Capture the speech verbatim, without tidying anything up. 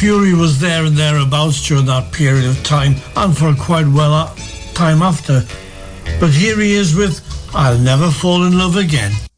Fury was there and thereabouts during that period of time, and for quite well a- time after. But here he is with I'll Never Fall in Love Again.